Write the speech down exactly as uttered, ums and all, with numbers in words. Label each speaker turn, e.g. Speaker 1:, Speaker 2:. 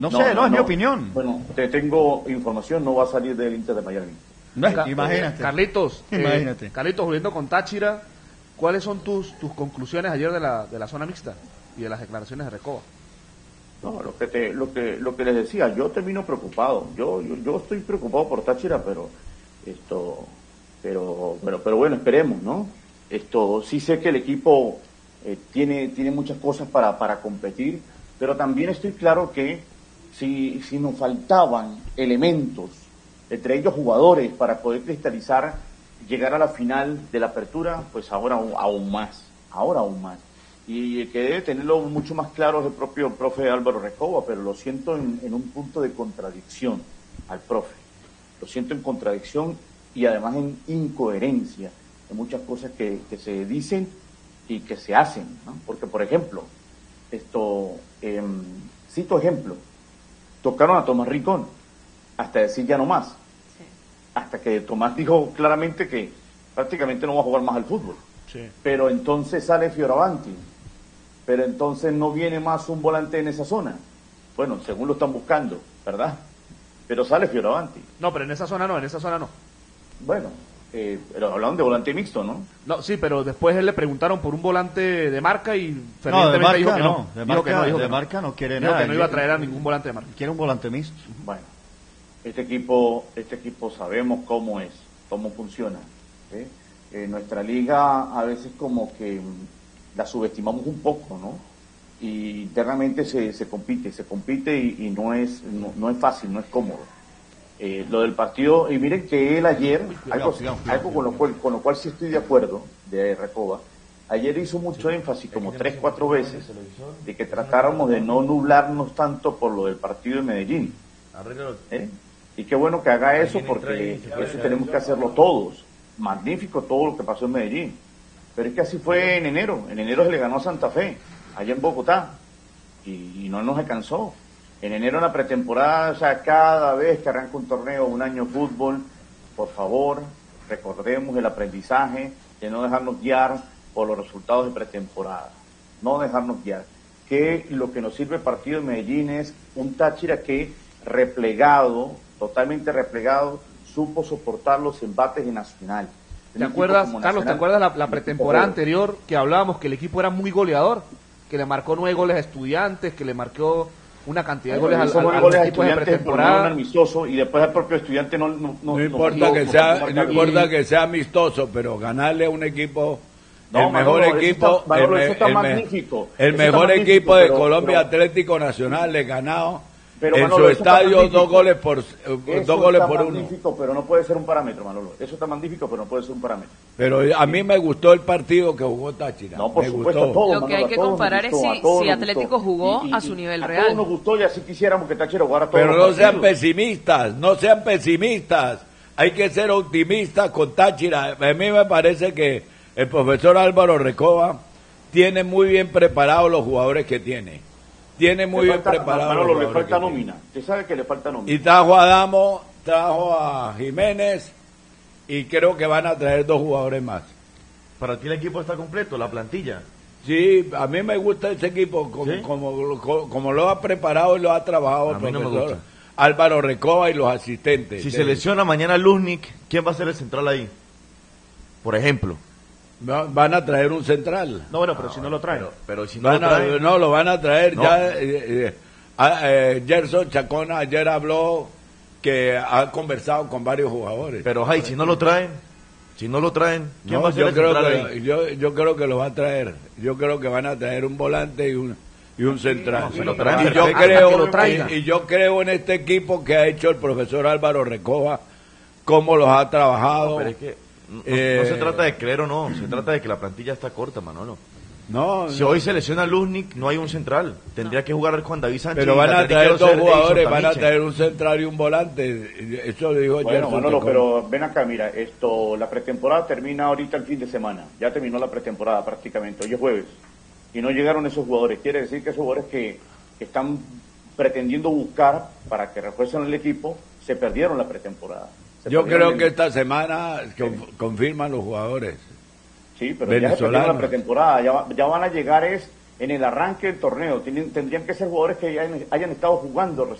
Speaker 1: No, no sé, no, no es no. mi opinión.
Speaker 2: Bueno, te tengo información, no va a salir del Inter de Miami.
Speaker 1: No es, imagínate.
Speaker 3: Carlitos,
Speaker 1: imagínate.
Speaker 3: Eh, Carlitos, volviendo con Táchira, ¿cuáles son tus tus conclusiones ayer de la de la zona mixta y de las declaraciones de Recoba?
Speaker 2: No, lo que te, lo que lo que les decía, yo termino preocupado. Yo yo, yo estoy preocupado por Táchira, pero esto pero pero pero bueno, esperemos, ¿no? Esto sí sé que el equipo eh, tiene tiene muchas cosas para para competir, pero también estoy claro que si si nos faltaban elementos, entre ellos jugadores, para poder cristalizar, llegar a la final de la apertura, pues ahora aún, aún más, ahora aún más. Y que debe tenerlo mucho más claro es el propio profe Álvaro Recoba, pero lo siento en, en un punto de contradicción al profe. Lo siento en contradicción y además en incoherencia de muchas cosas que, que se dicen y que se hacen, ¿no? Porque, por ejemplo, esto, eh, cito ejemplo, tocaron a Tomás Rincón, hasta decir ya no más. Sí. Hasta que Tomás dijo claramente que prácticamente no va a jugar más al fútbol. Sí. Pero entonces sale Fioravanti, pero entonces no viene más un volante en esa zona. Bueno, según lo están buscando, ¿verdad? Pero sale Fioravanti.
Speaker 3: No, pero en esa zona no, en esa zona no.
Speaker 2: Bueno, eh, pero hablaban de volante mixto, ¿no?
Speaker 3: No, sí, pero después él le preguntaron por un volante de marca y
Speaker 1: no, de marca,
Speaker 3: dijo que no.
Speaker 1: no. De marca,
Speaker 3: que no, dijo
Speaker 1: de
Speaker 3: que
Speaker 1: marca no, no quiere
Speaker 3: dijo
Speaker 1: nada.
Speaker 3: que no iba a traer a ningún volante de marca.
Speaker 1: Quiere un volante mixto.
Speaker 2: Bueno, este equipo, este equipo sabemos cómo es, cómo funciona. ¿Sí? Eh, nuestra liga a veces como que la subestimamos un poco, ¿no? Y internamente se, se compite, se compite y, y no es no, no es fácil, no es cómodo. Eh, lo del partido, y miren que él ayer, algo, algo con lo cual con lo cual sí estoy de acuerdo, de Recoba, ayer hizo mucho énfasis, como tres, cuatro veces, de que tratáramos de no nublarnos tanto por lo del partido de Medellín. ¿Eh? Y qué bueno que haga eso, porque eso tenemos que hacerlo todos. Magnífico todo lo que pasó en Medellín. Pero es que así fue en enero. En enero se le ganó a Santa Fe, allá en Bogotá, y, y no nos alcanzó. En enero en la pretemporada, o sea, cada vez que arranca un torneo, un año de fútbol, por favor, recordemos el aprendizaje de no dejarnos guiar por los resultados de pretemporada. No dejarnos guiar. Que lo que nos sirve el partido de Medellín es un Táchira que, replegado, totalmente replegado, supo soportar los embates en Nacional.
Speaker 3: ¿Te acuerdas, Carlos, ¿te acuerdas la, la pretemporada anterior que hablábamos que el equipo era muy goleador? Que le marcó nueve goles a Estudiantes, que le marcó una cantidad de goles al, al, al, al equipo de pretemporada.
Speaker 2: Amistoso, y después el propio Estudiante no... No, no,
Speaker 4: no importa, no, que, no, sea, no importa que sea amistoso, pero ganarle a un equipo...
Speaker 2: No,
Speaker 4: el mejor
Speaker 2: Manolo,
Speaker 4: equipo,
Speaker 2: está, Manolo,
Speaker 4: el,
Speaker 2: eso está
Speaker 4: el,
Speaker 2: magnífico.
Speaker 4: El mejor equipo de pero, Colombia, pero, Atlético Nacional, le ganado pero, en Manolo, su estadio dos goles por eso dos goles por uno.
Speaker 2: Pero no puede ser un parámetro, Manolo. Eso está magnífico, pero no puede ser un parámetro.
Speaker 4: Pero a mí me gustó el partido que jugó Táchira.
Speaker 2: No, por
Speaker 4: me
Speaker 2: supuesto,
Speaker 4: gustó.
Speaker 2: todo,
Speaker 5: Lo que
Speaker 2: Manolo,
Speaker 5: hay que comparar es si, si Atlético jugó y, y, a su nivel
Speaker 2: a
Speaker 5: real.
Speaker 2: A todos nos gustó y así quisiéramos que Táchira jugara todo.
Speaker 4: Pero no sean pesimistas, no sean pesimistas. Hay que ser optimistas con Táchira. A mí me parece que el profesor Álvaro Recoba tiene muy bien preparados los jugadores que tiene. Tiene muy le bien falta, preparados
Speaker 2: los jugadores. Le falta nómina. Usted sabe que le falta nómina.
Speaker 4: Y trajo a Adamo, trajo a Jiménez y creo que van a traer dos jugadores más.
Speaker 1: ¿Para ti el equipo está completo, la plantilla?
Speaker 4: Sí, a mí me gusta ese equipo como, ¿sí? como, como, como lo ha preparado y lo ha trabajado el profesor no Álvaro Recoba y los asistentes.
Speaker 1: Si se lesiona mañana Luznik, ¿quién va a ser el central ahí? Por ejemplo.
Speaker 4: Van a traer un central.
Speaker 3: No, bueno, pero no, si no lo traen.
Speaker 1: Pero, pero si no
Speaker 4: van
Speaker 1: lo traen.
Speaker 4: A, no, lo van a traer.
Speaker 1: No.
Speaker 4: Ya eh, eh, eh, Gerson Chacona ayer habló que ha conversado con varios jugadores.
Speaker 1: Pero, Jai, si no lo traen, si no lo traen, ¿quién
Speaker 4: no,
Speaker 1: va a ser
Speaker 4: yo
Speaker 1: el
Speaker 4: creo
Speaker 1: central
Speaker 4: que,
Speaker 1: ahí?
Speaker 4: Yo, yo creo que lo va a traer. Yo creo que van a traer un volante y un y un central.
Speaker 1: No, si lo traen,
Speaker 4: y, yo creo,
Speaker 3: lo
Speaker 4: y, y yo creo en este equipo que ha hecho el profesor Álvaro Recoba, cómo los ha trabajado.
Speaker 1: No, pero es que No, eh, no se trata de creer o no, se trata de que la plantilla está corta, Manolo.
Speaker 4: No,
Speaker 1: si
Speaker 4: no.
Speaker 1: hoy se lesiona Luznik, no hay un central. Tendría no. que jugar Juan David Sánchez.
Speaker 4: Pero van a traer dos jugadores, van a traer un central y un volante. Eso lo dijo
Speaker 2: bueno, Manolo, pero ven acá, mira, esto, la pretemporada termina ahorita el fin de semana. Ya terminó la pretemporada prácticamente, hoy es jueves. Y no llegaron esos jugadores. Quiere decir que esos jugadores que, que están pretendiendo buscar para que refuercen el equipo, se perdieron la pretemporada. Se
Speaker 4: Yo creo
Speaker 2: el...
Speaker 4: que esta semana conf confirman los jugadores.
Speaker 2: Sí, pero ya se perdieron la pretemporada. Ya, va, ya van a llegar es en el arranque del torneo. Tienen, tendrían que ser jugadores que hayan, hayan estado jugando